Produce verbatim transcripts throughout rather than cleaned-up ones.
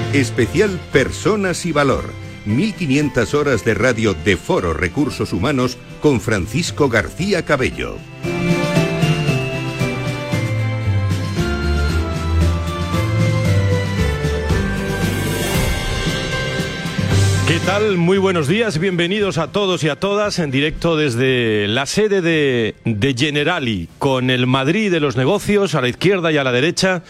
Especial Personas y Valor. mil quinientas horas de radio de Foro Recursos Humanos con Francisco García Cabello. ¿Qué tal? Muy buenos días, bienvenidos a todos y a todas en directo desde la sede de, de Generali, con el Madrid de los negocios a la izquierda y a la derecha.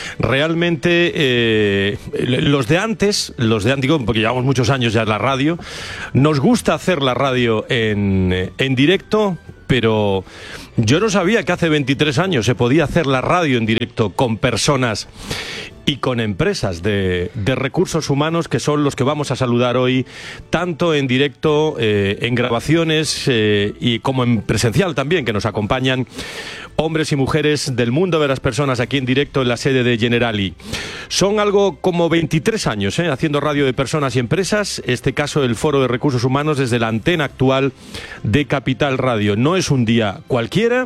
Realmente eh, los de antes, los de antes, digo, porque llevamos muchos años ya en la radio, nos gusta hacer la radio en, en directo, pero yo no sabía que hace veintitrés años se podía hacer la radio en directo con personas y con empresas de, de recursos humanos, que son los que vamos a saludar hoy, tanto en directo, eh, en grabaciones eh, y como en presencial también, que nos acompañan hombres y mujeres del mundo de las personas aquí en directo en la sede de Generali. Son algo como veintitrés años eh, haciendo radio de personas y empresas, este caso el Foro de Recursos Humanos desde la antena actual de Capital Radio. No es un día cualquiera,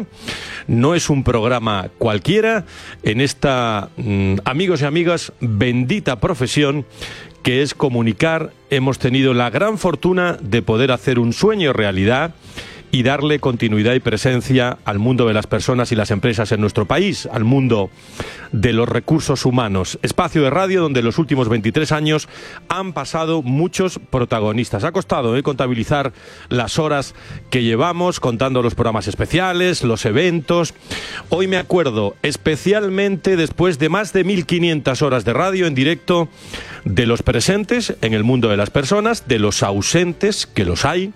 no es un programa cualquiera, en esta, mmm, amigos y amigas, bendita profesión que es comunicar. Hemos tenido la gran fortuna de poder hacer un sueño realidad y darle continuidad y presencia al mundo de las personas y las empresas en nuestro país, al mundo de los recursos humanos. Espacio de radio donde en los últimos veintitrés años han pasado muchos protagonistas. Ha costado eh, contabilizar las horas que llevamos, contando los programas especiales, los eventos. Hoy me acuerdo, especialmente después de más de mil quinientas horas de radio en directo, de los presentes en el mundo de las personas, de los ausentes, que los hay,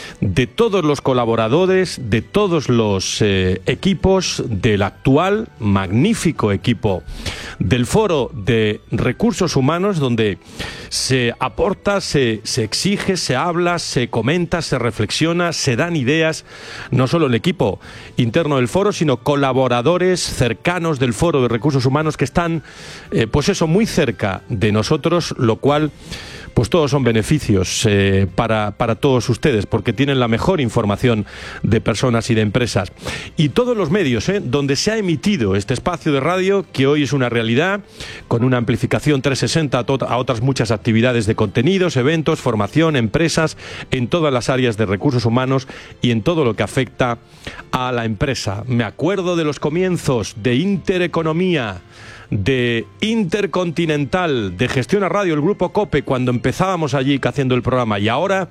de todos los colaboradores, de todos los eh, equipos del actual magnífico equipo del Foro de Recursos Humanos, donde se aporta, se, se exige, se habla, se comenta, se reflexiona, se dan ideas, no solo el equipo interno del Foro, sino colaboradores cercanos del Foro de Recursos Humanos que están, eh, pues eso, muy cerca de nosotros, lo cual pues todos son beneficios eh, para, para todos ustedes, porque tienen la mejor información de personas y de empresas. Y todos los medios eh, donde se ha emitido este espacio de radio, que hoy es una realidad, con una amplificación trescientos sesenta a, a otras muchas actividades de contenidos, eventos, formación, empresas, en todas las áreas de recursos humanos y en todo lo que afecta a la empresa. Me acuerdo de los comienzos de Intereconomía, de Intercontinental, de Gestión a Radio, el Grupo COPE, cuando empezábamos allí haciendo el programa, y ahora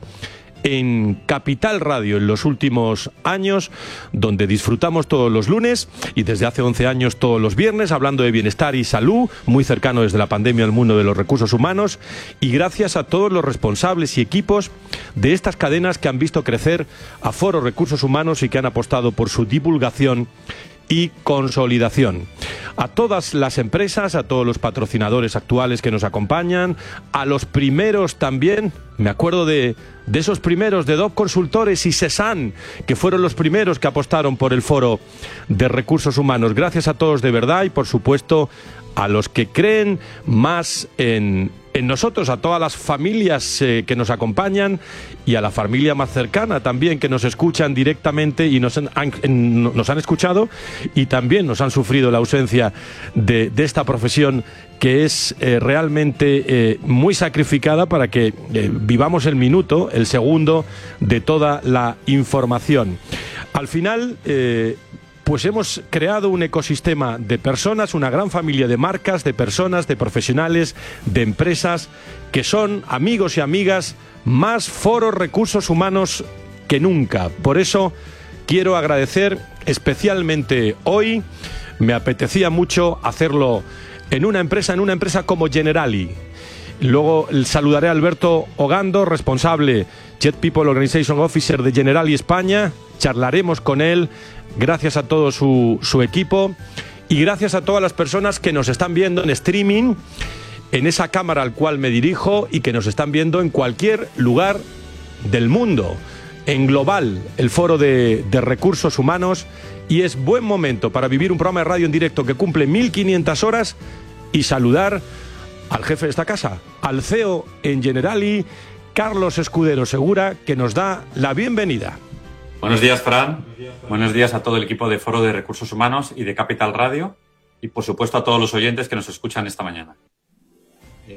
en Capital Radio en los últimos años, donde disfrutamos todos los lunes y desde hace once años todos los viernes, hablando de bienestar y salud, muy cercano desde la pandemia al mundo de los recursos humanos, y gracias a todos los responsables y equipos de estas cadenas que han visto crecer a Foro Recursos Humanos y que han apostado por su divulgación y consolidación. A todas las empresas, a todos los patrocinadores actuales que nos acompañan, a los primeros también, me acuerdo de, de esos primeros de Doc Consultores y Cesan, que fueron los primeros que apostaron por el Foro de Recursos Humanos. Gracias a todos de verdad y, por supuesto, a los que creen más en, en nosotros, a todas las familias eh, que nos acompañan y a la familia más cercana también, que nos escuchan directamente y nos han, han, nos han escuchado y también nos han sufrido la ausencia de, de esta profesión que es eh, realmente eh, muy sacrificada para que eh, vivamos el minuto, el segundo de toda la información. Al final, eh, pues hemos creado un ecosistema de personas, una gran familia de marcas, de personas, de profesionales, de empresas, que son amigos y amigas más Foro Recursos Humanos que nunca. Por eso quiero agradecer especialmente hoy, me apetecía mucho hacerlo en una empresa, en una empresa como Generali. Luego saludaré a Alberto Ogando, responsable Jet People Organization Officer de Generali España. Charlaremos con él. Gracias a todo su, su equipo y gracias a todas las personas que nos están viendo en streaming, en esa cámara al cual me dirijo, y que nos están viendo en cualquier lugar del mundo, en global, el Foro de, de Recursos Humanos. Y es buen momento para vivir un programa de radio en directo que cumple mil quinientas horas y saludar al jefe de esta casa, al C E O en Generali, Carlos Escudero Segura, que nos da la bienvenida. Buenos días, Fran. Buenos días a todo el equipo de Foro de Recursos Humanos y de Capital Radio, y por supuesto a todos los oyentes que nos escuchan esta mañana. Eh,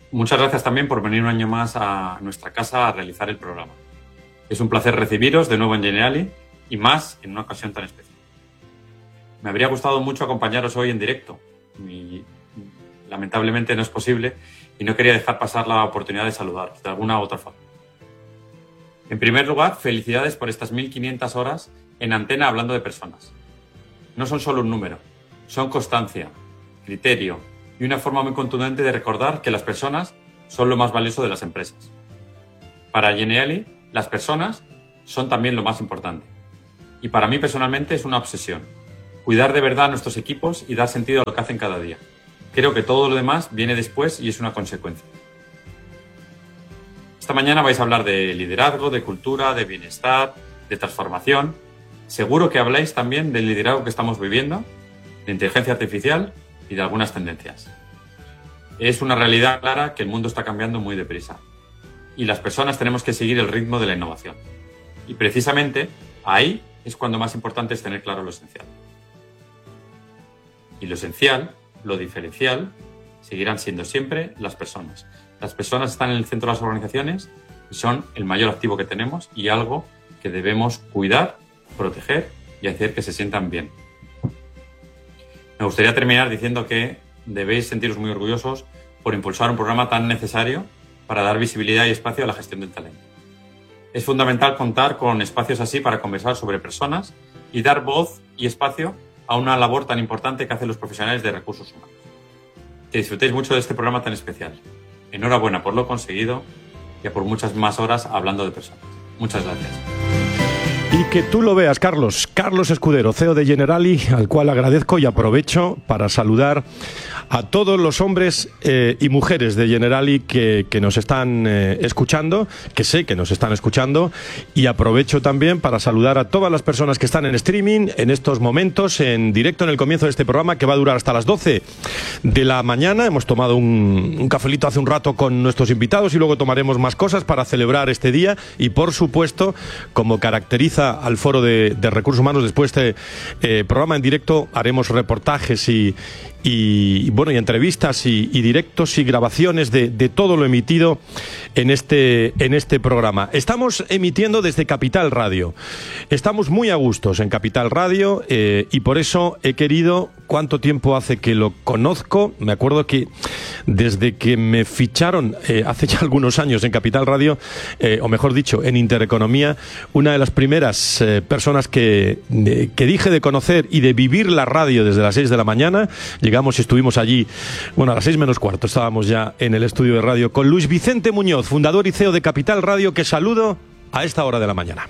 muchas gracias también por venir un año más a nuestra casa a realizar el programa. Es un placer recibiros de nuevo en Generali y más en una ocasión tan especial. Me habría gustado mucho acompañaros hoy en directo. Y, lamentablemente no es posible y no quería dejar pasar la oportunidad de saludaros de alguna u otra forma. En primer lugar, felicidades por estas mil quinientas horas en antena hablando de personas. No son solo un número, son constancia, criterio y una forma muy contundente de recordar que las personas son lo más valioso de las empresas. Para Generali, las personas son también lo más importante. Y para mí personalmente es una obsesión. Cuidar de verdad a nuestros equipos y dar sentido a lo que hacen cada día. Creo que todo lo demás viene después y es una consecuencia. Esta mañana vais a hablar de liderazgo, de cultura, de bienestar, de transformación. Seguro que habláis también del liderazgo que estamos viviendo, de inteligencia artificial y de algunas tendencias. Es una realidad clara que el mundo está cambiando muy deprisa y las personas tenemos que seguir el ritmo de la innovación. Y precisamente ahí es cuando más importante es tener claro lo esencial. Y lo esencial, lo diferencial, seguirán siendo siempre las personas. Las personas están en el centro de las organizaciones y son el mayor activo que tenemos y algo que debemos cuidar, proteger y hacer que se sientan bien. Me gustaría terminar diciendo que debéis sentiros muy orgullosos por impulsar un programa tan necesario para dar visibilidad y espacio a la gestión del talento. Es fundamental contar con espacios así para conversar sobre personas y dar voz y espacio a una labor tan importante que hacen los profesionales de recursos humanos. Que disfrutéis mucho de este programa tan especial. Enhorabuena por lo conseguido y a por muchas más horas hablando de personas. Muchas gracias. Y que tú lo veas, Carlos. Carlos Escudero, C E O de Generali, al cual agradezco y aprovecho para saludar a todos los hombres eh, y mujeres de Generali que, que nos están eh, escuchando, que sé que nos están escuchando, y aprovecho también para saludar a todas las personas que están en streaming en estos momentos, en directo en el comienzo de este programa que va a durar hasta las doce de la mañana. Hemos tomado un, un cafelito hace un rato con nuestros invitados y luego tomaremos más cosas para celebrar este día y, por supuesto, como caracteriza al Foro de, de Recursos Humanos, después de este eh, programa en directo haremos reportajes y Y, bueno, y entrevistas y, y directos y grabaciones de, de todo lo emitido en este, en este programa. Estamos emitiendo desde Capital Radio. Estamos muy a gustos en Capital Radio eh, y por eso he querido, ¿cuánto tiempo hace que lo conozco? Me acuerdo que desde que me ficharon eh, hace ya algunos años en Capital Radio, eh, o mejor dicho, en Intereconomía, una de las primeras eh, personas que, de, que dije de conocer y de vivir la radio desde las seis de la mañana. Llegamos y estuvimos allí, bueno, a las seis menos cuarto estábamos ya en el estudio de radio con Luis Vicente Muñoz, fundador y C E O de Capital Radio, que saludo a esta hora de la mañana.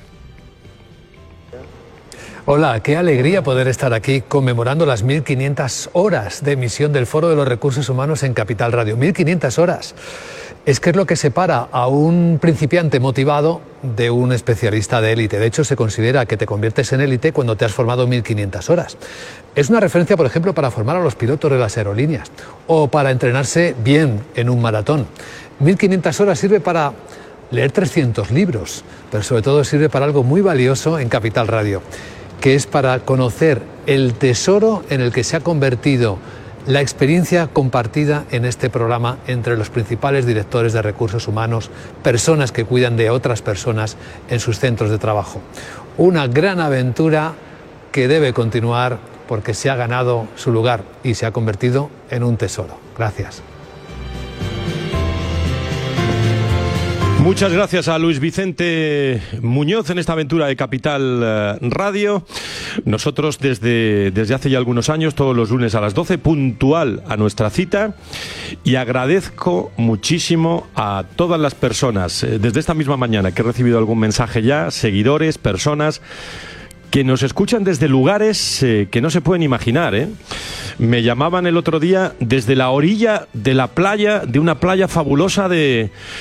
Hola, qué alegría poder estar aquí conmemorando las mil quinientas horas de emisión del Foro de los Recursos Humanos en Capital Radio. mil quinientas horas. Es que es lo que separa a un principiante motivado de un especialista de élite. De hecho, se considera que te conviertes en élite cuando te has formado mil quinientas horas. Es una referencia, por ejemplo, para formar a los pilotos de las aerolíneas o para entrenarse bien en un maratón. mil quinientas horas sirve para leer trescientos libros, pero sobre todo sirve para algo muy valioso en Capital Radio, que es para conocer el tesoro en el que se ha convertido la experiencia compartida en este programa entre los principales directores de recursos humanos, personas que cuidan de otras personas en sus centros de trabajo. Una gran aventura que debe continuar porque se ha ganado su lugar y se ha convertido en un tesoro. Gracias. Muchas gracias a Luis Vicente Muñoz en esta aventura de Capital Radio. Nosotros desde, desde hace ya algunos años, todos los lunes a las doce, puntual a nuestra cita, y agradezco muchísimo a todas las personas, desde esta misma mañana que he recibido algún mensaje ya, seguidores, personas que nos escuchan desde lugares eh, que no se pueden imaginar, ¿eh? Me llamaban el otro día desde la orilla de la playa, de una playa fabulosa de...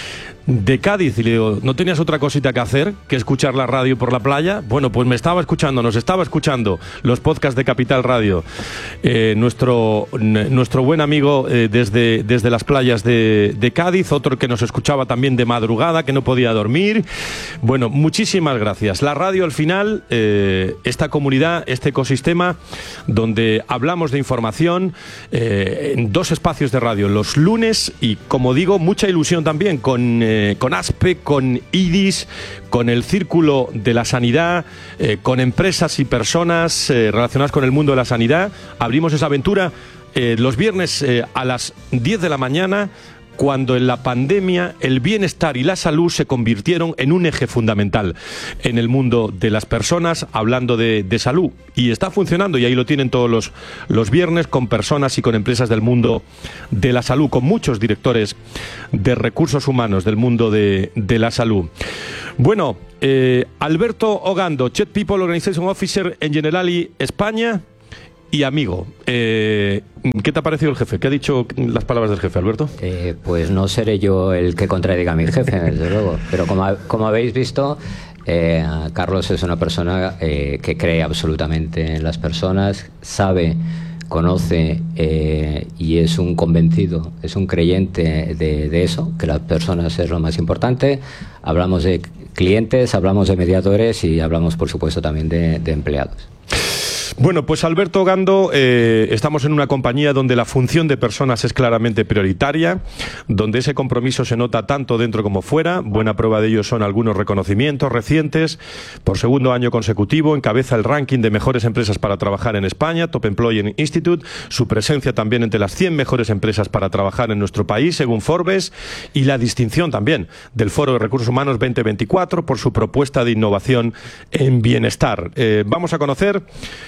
de Cádiz. Y le digo, ¿no tenías otra cosita que hacer que escuchar la radio por la playa? Bueno, pues me estaba escuchando, nos estaba escuchando los podcasts de Capital Radio. Eh, nuestro, nuestro buen amigo eh, desde, desde las playas de, de Cádiz, otro que nos escuchaba también de madrugada, que no podía dormir. Bueno, muchísimas gracias. La radio al final, eh, esta comunidad, este ecosistema, donde hablamos de información eh, en dos espacios de radio, los lunes y, como digo, mucha ilusión también con, eh, con ASPE, con IDIS, con el Círculo de la Sanidad, eh, con empresas y personas eh, relacionadas con el mundo de la sanidad. Abrimos esa aventura eh, los viernes eh, a las diez de la mañana, cuando en la pandemia el bienestar y la salud se convirtieron en un eje fundamental en el mundo de las personas, hablando de, de salud. Y está funcionando, y ahí lo tienen todos los, los viernes, con personas y con empresas del mundo de la salud, con muchos directores de recursos humanos del mundo de, de la salud. Bueno, eh, Alberto Ogando, Chief People Organization Officer en Generali España y amigo. Eh, ¿Qué te ha parecido el jefe? ¿Qué ha dicho las palabras del jefe, Alberto? Eh, pues no seré yo el que contradiga a mi jefe, desde luego. Pero como, como habéis visto, eh, Carlos es una persona eh, que cree absolutamente en las personas, sabe, conoce eh, y es un convencido, es un creyente de, de eso, que las personas es lo más importante. Hablamos de clientes, hablamos de mediadores y hablamos, por supuesto, también de, de empleados. Bueno, pues Alberto Ogando, eh, estamos en una compañía donde la función de personas es claramente prioritaria, donde ese compromiso se nota tanto dentro como fuera. Buena prueba de ello son algunos reconocimientos recientes. Por segundo año consecutivo encabeza el ranking de mejores empresas para trabajar en España, Top Employer Institute, su presencia también entre las cien mejores empresas para trabajar en nuestro país, según Forbes, y la distinción también del Foro de Recursos Humanos veinte veinticuatro por su propuesta de innovación en bienestar. Eh, vamos a conocer,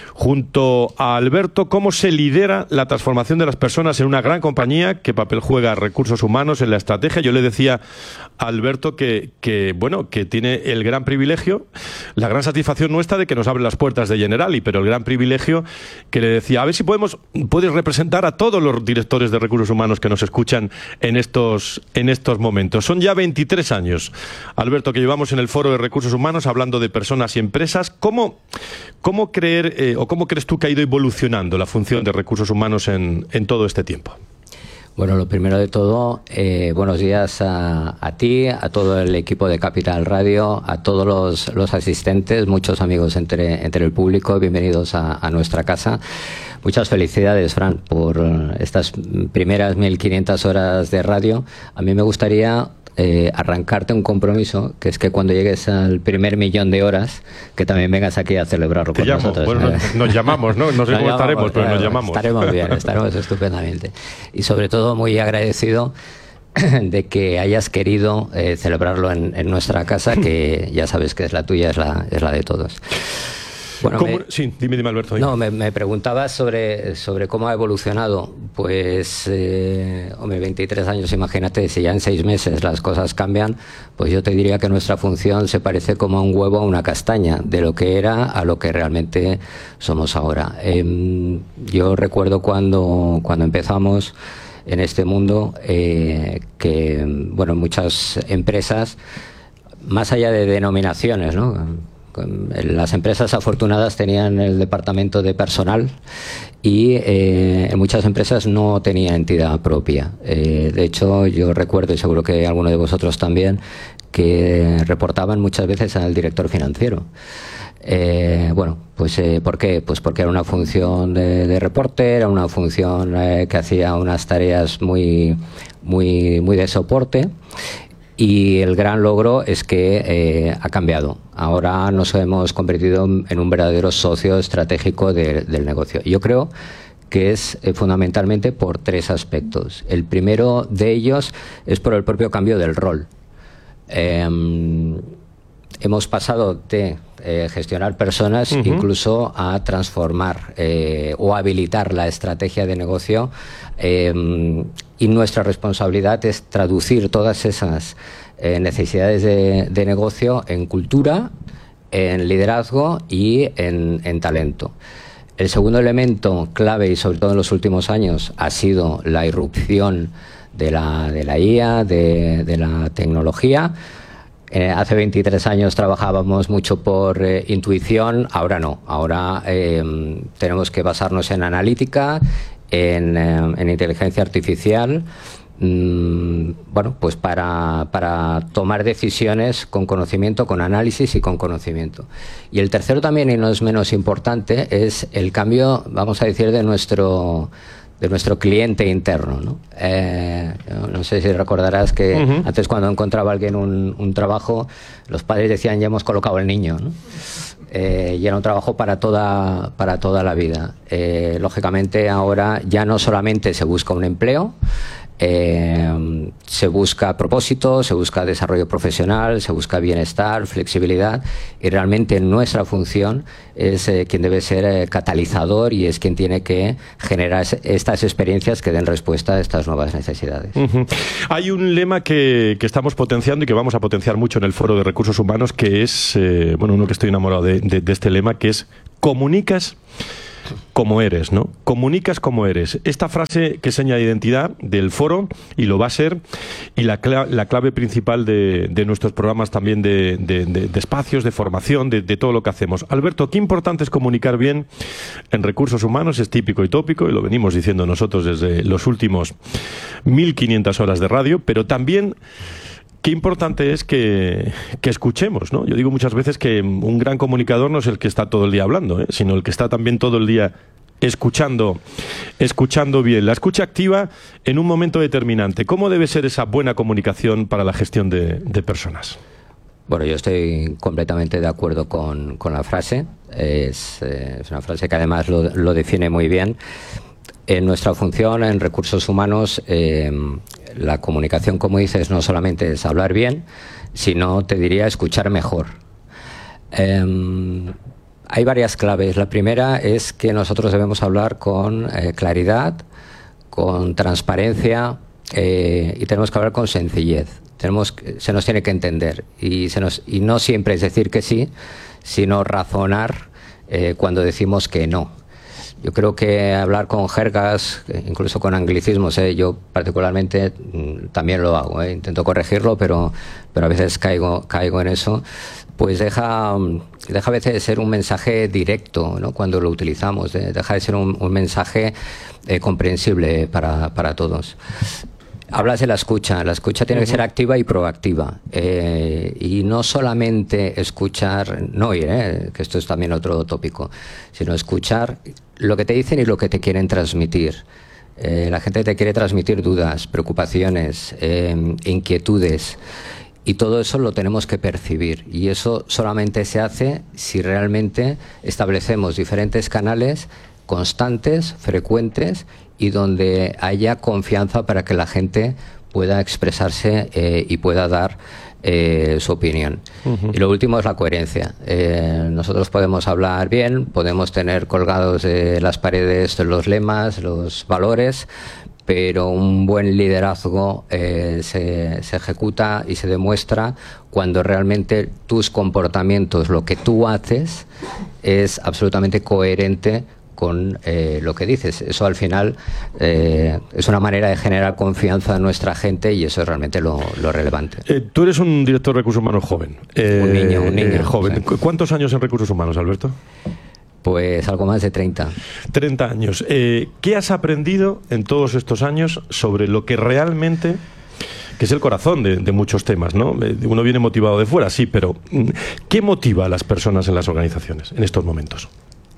junto a Alberto, cómo se lidera la transformación de las personas en una gran compañía, qué papel juega recursos humanos en la estrategia. Yo le decía a Alberto que, que, bueno, que tiene el gran privilegio, la gran satisfacción nuestra de que nos abre las puertas de Generali, pero el gran privilegio que le decía, a ver si podemos, puedes representar a todos los directores de recursos humanos que nos escuchan en estos, en estos momentos. Son ya veintitrés años, Alberto, que llevamos en el Foro de Recursos Humanos hablando de personas y empresas. ¿Cómo, cómo creer eh, o cómo crees tú que ha ido evolucionando la función de recursos humanos en, en todo este tiempo? Bueno, lo primero de todo, eh, buenos días a, a ti, a todo el equipo de Capital Radio, a todos los, los asistentes, muchos amigos entre, entre el público, bienvenidos a, a nuestra casa. Muchas felicidades, Fran, por estas primeras mil quinientas horas de radio. A mí me gustaría Eh, arrancarte un compromiso, que es que cuando llegues al primer millón de horas, que también vengas aquí a celebrarlo con nosotros. Bueno, nos, nos llamamos, ¿no? No sé nos cómo llamamos, estaremos, pero claro, nos llamamos. Estaremos bien, estaremos estupendamente. Y sobre todo muy agradecido de que hayas querido eh, celebrarlo en, en nuestra casa, que ya sabes que es la tuya, es la, es la de todos. Bueno, me, sí, dime, dime, Alberto. No, me, me preguntabas sobre, sobre cómo ha evolucionado. Pues, eh, hombre, veintitrés años, imagínate, si ya en seis meses las cosas cambian, pues yo te diría que nuestra función se parece como a un huevo a una castaña, de lo que era a lo que realmente somos ahora. Eh, yo recuerdo cuando, cuando empezamos en este mundo, eh, que, bueno, muchas empresas, más allá de denominaciones, ¿no? Las empresas afortunadas tenían el departamento de personal y eh, en muchas empresas no tenía entidad propia. Eh, de hecho, yo recuerdo, y seguro que alguno de vosotros también, que reportaban muchas veces al director financiero. Eh, bueno, pues eh, ¿por qué? Pues porque era una función de, de reporte, era una función eh, que hacía unas tareas muy, muy, muy de soporte. Y el gran logro es que eh, ha cambiado. Ahora nos hemos convertido en un verdadero socio estratégico de, del negocio. Yo creo que es eh, fundamentalmente por tres aspectos. El primero de ellos es por el propio cambio del rol. Eh, hemos pasado de eh, gestionar personas uh-huh. incluso a transformar eh, o habilitar la estrategia de negocio. Eh, y nuestra responsabilidad es traducir todas esas eh, necesidades de, de negocio en cultura, en liderazgo y en, en talento. El segundo elemento clave, y sobre todo en los últimos años, ha sido la irrupción de la, de la I A, de, de la tecnología. Eh, hace veintitrés años trabajábamos mucho por eh, intuición, ahora no. Ahora eh, tenemos que basarnos en analítica, en, eh, en inteligencia artificial, mmm, bueno, pues para, para tomar decisiones con conocimiento, con análisis y con conocimiento. Y el tercero también, y no es menos importante, es el cambio, vamos a decir, de nuestro... de nuestro cliente interno, ¿no? Eh, no sé si recordarás que uh-huh. antes, cuando encontraba alguien un, un trabajo, los padres decían, ya hemos colocado el niño, ¿no? Eh, y era un trabajo para toda, para toda la vida. Eh, lógicamente ahora ya no solamente se busca un empleo, Eh, se busca propósito, se busca desarrollo profesional, se busca bienestar, flexibilidad, y realmente nuestra función es eh, quien debe ser eh, catalizador y es quien tiene que generar estas experiencias que den respuesta a estas nuevas necesidades. Uh-huh. Hay un lema que, que estamos potenciando y que vamos a potenciar mucho en el Foro de Recursos Humanos, que es, eh, bueno, uno que estoy enamorado de, de, de este lema, que es comunicas como eres, ¿no? Comunicas como eres. Esta frase que señala identidad del foro, y lo va a ser, y la, cla la clave principal de, de nuestros programas también de, de, de, de espacios, de formación, de, de todo lo que hacemos. Alberto, qué importante es comunicar bien en recursos humanos, es típico y tópico, y lo venimos diciendo nosotros desde los últimos mil quinientas horas de radio, pero también qué importante es que, que escuchemos, ¿no? Yo digo muchas veces que un gran comunicador no es el que está todo el día hablando, ¿eh? Sino el que está también todo el día escuchando, escuchando bien. La escucha activa en un momento determinante. ¿Cómo debe ser esa buena comunicación para la gestión de, de personas? Bueno, yo estoy completamente de acuerdo con, con la frase. Es, eh, es una frase que además lo, lo define muy bien. En nuestra función en recursos humanos, eh, la comunicación, como dices, no solamente es hablar bien, sino, te diría, escuchar mejor. Eh, hay varias claves. La primera es que nosotros debemos hablar con eh, claridad, con transparencia, eh, y tenemos que hablar con sencillez. Tenemos, se nos tiene que entender, y, se nos, y no siempre es decir que sí, sino razonar eh, cuando decimos que no. Yo creo que hablar con jergas, incluso con anglicismos, ¿eh? Yo particularmente también lo hago, ¿eh? Intento corregirlo, pero, pero a veces caigo, caigo en eso, pues deja, deja a veces de ser un mensaje directo, ¿no? Cuando lo utilizamos, ¿eh? Deja de ser un, un mensaje eh, comprensible para, para todos. Hablas de la escucha. La escucha tiene que ser activa y proactiva. Eh, y no solamente escuchar, no oír, eh, que esto es también otro tópico, sino escuchar lo que te dicen y lo que te quieren transmitir. Eh, la gente te quiere transmitir dudas, preocupaciones, eh, inquietudes. Y todo eso lo tenemos que percibir. Y eso solamente se hace si realmente establecemos diferentes canales constantes, frecuentes, y donde haya confianza para que la gente pueda expresarse eh, y pueda dar eh, su opinión. Uh-huh. Y lo último es la coherencia. Eh, nosotros podemos hablar bien, podemos tener colgados de las paredes los lemas, los valores, pero un buen liderazgo eh, se, se ejecuta y se demuestra cuando realmente tus comportamientos, lo que tú haces, es absolutamente coherente con eh, lo que dices. Eso al final eh, es una manera de generar confianza en nuestra gente, y eso es realmente lo, lo relevante. Eh, tú eres un director de recursos humanos joven. Eh, un niño, un niño. Eh, joven. Sí. ¿Cuántos años en recursos humanos, Alberto? Pues algo más de treinta. treinta años. Eh, ¿Qué has aprendido en todos estos años sobre lo que realmente, que es el corazón de, de muchos temas, ¿no? Uno viene motivado de fuera, sí, pero ¿qué motiva a las personas en las organizaciones en estos momentos?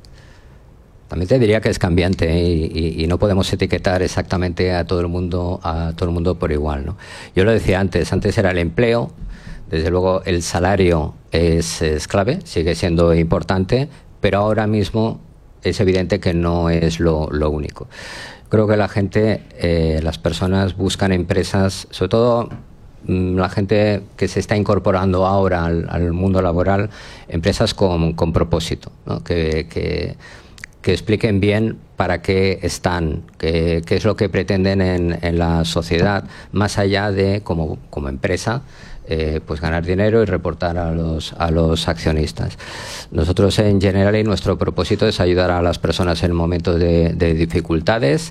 También te diría que es cambiante, ¿eh? y, y, y no podemos etiquetar exactamente a todo el mundo a todo el mundo por igual, ¿no? Yo lo decía antes, antes era el empleo, desde luego el salario es, es clave, sigue siendo importante, pero ahora mismo es evidente que no es lo, lo único. Creo que la gente, eh, las personas buscan empresas, sobre todo mmm, la gente que se está incorporando ahora al, al mundo laboral, empresas con, con propósito, ¿no? que, que que expliquen bien para qué están, qué, qué es lo que pretenden en, en la sociedad, más allá de, como, como empresa, eh, pues ganar dinero y reportar a los, a los accionistas. Nosotros en Generali nuestro propósito es ayudar a las personas en momentos de, de dificultades,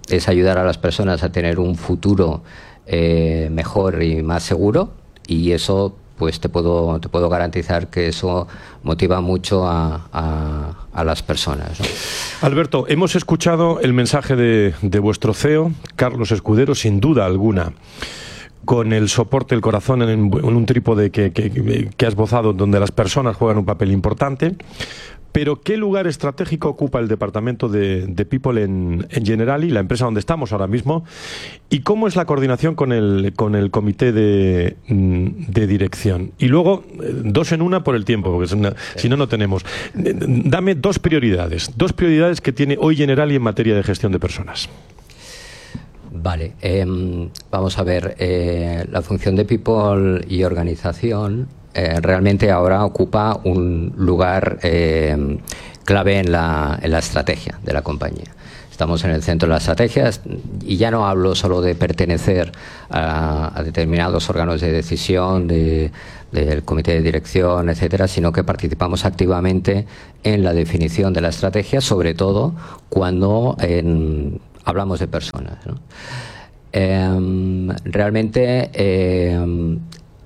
es ayudar a las personas a tener un futuro eh, mejor y más seguro, y eso pues te puedo te puedo garantizar que eso motiva mucho a, a, a las personas, ¿no? Alberto, hemos escuchado el mensaje de, de vuestro C E O, Carlos Escudero, sin duda alguna, con el soporte del corazón en, en un trípode que, que, que has esbozado, donde las personas juegan un papel importante. Pero ¿qué lugar estratégico ocupa el departamento de, de People en, en Generali, la empresa donde estamos ahora mismo? ¿Y cómo es la coordinación con el, con el comité de, de dirección? Y luego, dos en una por el tiempo, porque es una, si no, no tenemos. Dame dos prioridades, dos prioridades que tiene hoy Generali en materia de gestión de personas. Vale, eh, vamos a ver, eh, la función de People y organización Eh, realmente ahora ocupa un lugar eh, clave en la, en la estrategia de la compañía. Estamos en el centro de las estrategias, y ya no hablo solo de pertenecer a, a determinados órganos de decisión, de, del comité de dirección, etcétera, sino que participamos activamente en la definición de la estrategia, sobre todo cuando en, hablamos de personas, ¿no? Eh, realmente eh,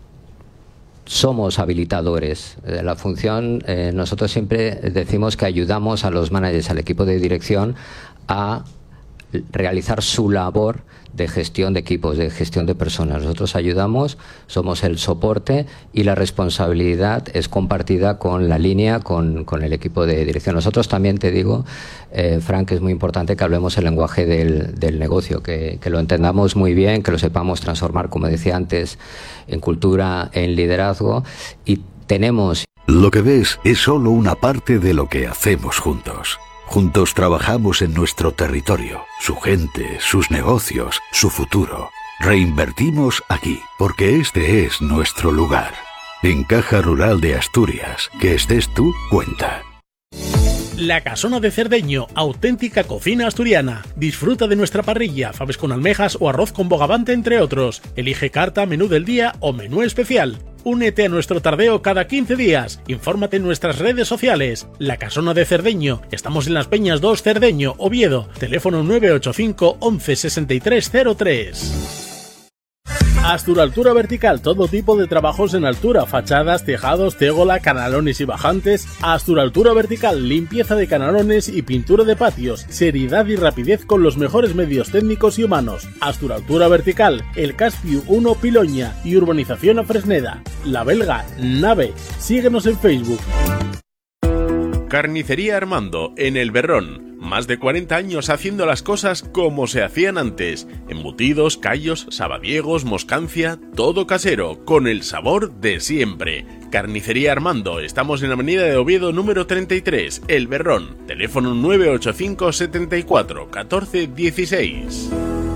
somos habilitadores de la función. Eh, nosotros siempre decimos que ayudamos a los managers, al equipo de dirección, a realizar su labor de gestión de equipos, de gestión de personas. Nosotros ayudamos, somos el soporte, y la responsabilidad es compartida con la línea, con, con el equipo de dirección. Nosotros también, te digo, eh, Frank, es muy importante que hablemos el lenguaje del, del negocio, que, que lo entendamos muy bien, que lo sepamos transformar, como decía antes, en cultura, en liderazgo, y tenemos... Lo que ves es solo una parte de lo que hacemos juntos. Juntos trabajamos en nuestro territorio, su gente, sus negocios, su futuro. Reinvertimos aquí, porque este es nuestro lugar. En Caja Rural de Asturias, que estés tú, cuenta. La Casona de Cerdeño, auténtica cocina asturiana. Disfruta de nuestra parrilla, faves con almejas o arroz con bogavante, entre otros. Elige carta, menú del día o menú especial. Únete a nuestro tardeo cada quince días. Infórmate en nuestras redes sociales. La Casona de Cerdeño. Estamos en Las Peñas dos, Cerdeño, Oviedo. Teléfono nueve ocho cinco once sesenta y tres cero tres. Astur Altura Vertical, todo tipo de trabajos en altura, fachadas, tejados, tegola, canalones y bajantes. Astur Altura Vertical, limpieza de canalones y pintura de patios, seriedad y rapidez con los mejores medios técnicos y humanos. Astur Altura Vertical, El Caspiu uno Piloña y Urbanización A Fresneda. La Belga, Nave. Síguenos en Facebook. Carnicería Armando, en El Berrón. Más de cuarenta años haciendo las cosas como se hacían antes. Embutidos, callos, sabadiegos, moscancia, todo casero, con el sabor de siempre. Carnicería Armando, estamos en la avenida de Oviedo número treinta y tres, El Berrón. Teléfono nueve ocho cinco setenta y cuatro catorce dieciséis.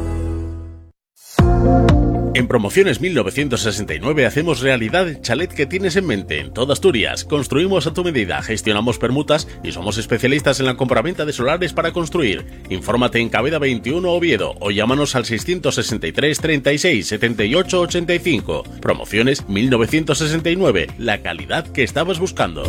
En Promociones mil novecientos sesenta y nueve hacemos realidad el chalet que tienes en mente en toda Asturias. Construimos a tu medida, gestionamos permutas y somos especialistas en la compraventa de solares para construir. Infórmate en Cabeda veintiuno Oviedo o llámanos al seiscientos sesenta y tres treinta y seis setenta y ocho ochenta y cinco. Promociones mil novecientos sesenta y nueve, la calidad que estabas buscando.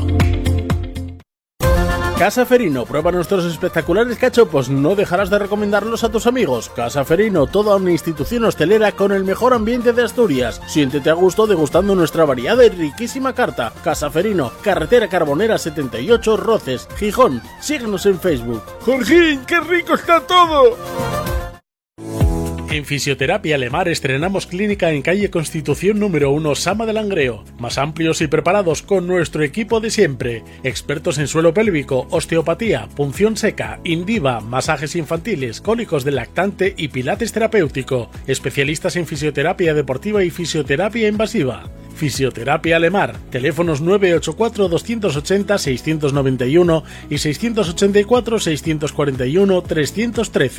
Casa Ferino, prueba nuestros espectaculares cachopos, no dejarás de recomendarlos a tus amigos. Casa Ferino, toda una institución hostelera con el mejor ambiente de Asturias. Siéntete a gusto degustando nuestra variada y riquísima carta. Casa Ferino, carretera Carbonera setenta y ocho, Roces, Gijón. Síguenos en Facebook. ¡Jorgín, qué rico está todo! En Fisioterapia Lemar estrenamos clínica en calle Constitución número uno, Sama de Langreo. Más amplios y preparados con nuestro equipo de siempre. Expertos en suelo pélvico, osteopatía, punción seca, Indiva, masajes infantiles, cólicos del lactante y pilates terapéutico. Especialistas en fisioterapia deportiva y fisioterapia invasiva. Fisioterapia Lemar. Teléfonos nueve ocho cuatro dos ochenta seis nueve uno y seis ocho cuatro seis cuatro uno tres uno tres.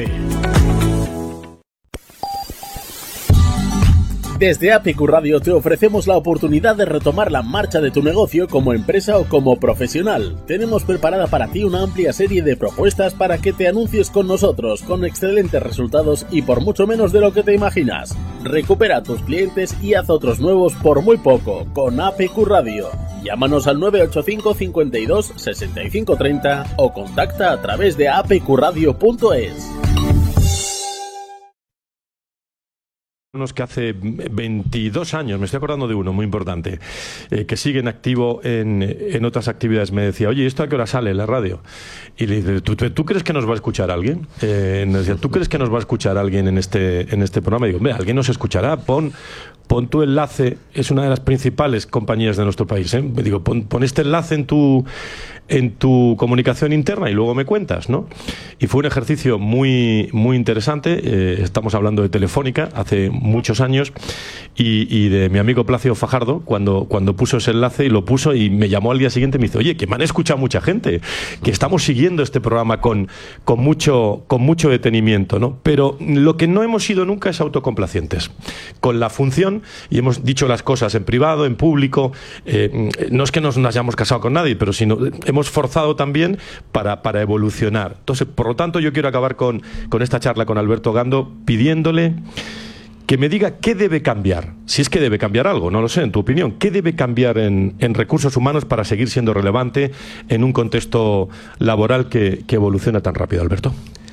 Desde A P Q Radio te ofrecemos la oportunidad de retomar la marcha de tu negocio como empresa o como profesional. Tenemos preparada para ti una amplia serie de propuestas para que te anuncies con nosotros, con excelentes resultados y por mucho menos de lo que te imaginas. Recupera a tus clientes y haz otros nuevos por muy poco, con A P Q Radio. Llámanos al nueve ocho cinco cincuenta y dos sesenta y cinco treinta o contacta a través de a p q radio punto es. que hace veintidós años, me estoy acordando de uno muy importante, eh, que sigue en activo en, en otras actividades, me decía, oye, ¿esto a qué hora sale en la radio? Y le dice, ¿tú, tú crees que nos va a escuchar alguien? Eh, nos decía, ¿tú crees que nos va a escuchar alguien en este, en este programa? Y digo, hombre, alguien nos escuchará, pon... Pon tu enlace, es una de las principales compañías de nuestro país, ¿eh? Digo, pon, pon este enlace en tu, en tu comunicación interna y luego me cuentas, ¿no? Y fue un ejercicio muy, muy interesante. Eh, estamos hablando de Telefónica hace muchos años y, y de mi amigo Plácido Fajardo cuando, cuando puso ese enlace y lo puso y me llamó al día siguiente y me dice, oye, que me han escuchado mucha gente, que estamos siguiendo este programa con, con, mucho, con mucho detenimiento, ¿no? Pero lo que no hemos sido nunca es autocomplacientes. Con la función, y hemos dicho las cosas en privado, en público, eh, no es que nos, nos hayamos casado con nadie, pero sino hemos forzado también para, para evolucionar. Entonces, por lo tanto, yo quiero acabar con, con esta charla con Alberto Gando pidiéndole que me diga qué debe cambiar, si es que debe cambiar algo, no lo sé, en tu opinión, qué debe cambiar en, en recursos humanos para seguir siendo relevante en un contexto laboral que, que evoluciona tan rápido, Alberto.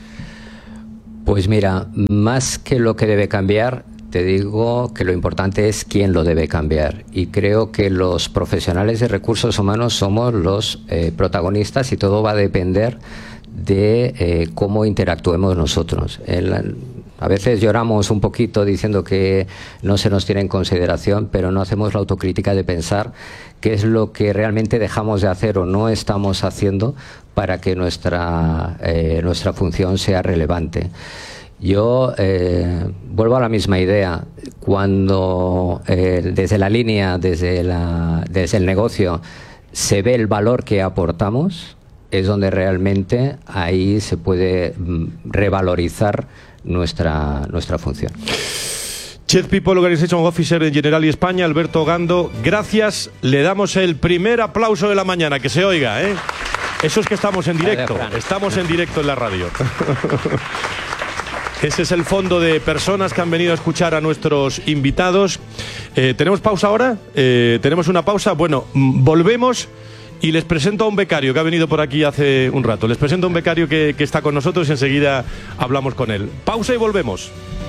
Pues mira, más que lo que debe cambiar, te digo que lo importante es quién lo debe cambiar, y creo que los profesionales de recursos humanos somos los eh, protagonistas y todo va a depender de eh, cómo interactuemos nosotros. El, a veces lloramos un poquito diciendo que no se nos tiene en consideración, pero no hacemos la autocrítica de pensar qué es lo que realmente dejamos de hacer o no estamos haciendo para que nuestra, eh, nuestra función sea relevante. Yo eh, vuelvo a la misma idea. Cuando eh, desde la línea, desde, la, desde el negocio, se ve el valor que aportamos, es donde realmente ahí se puede revalorizar nuestra, nuestra función. Chief People Organization Officer en Generali España, Alberto Gando, gracias. Le damos el primer aplauso de la mañana, que se oiga, ¿eh? Eso es que estamos en directo, estamos en directo en la radio. Ese es el fondo de personas que han venido a escuchar a nuestros invitados. Eh, ¿Tenemos pausa ahora? Eh, ¿Tenemos una pausa? Bueno, volvemos y les presento a un becario que ha venido por aquí hace un rato. Les presento a un becario que, que está con nosotros y enseguida hablamos con él. Pausa y volvemos.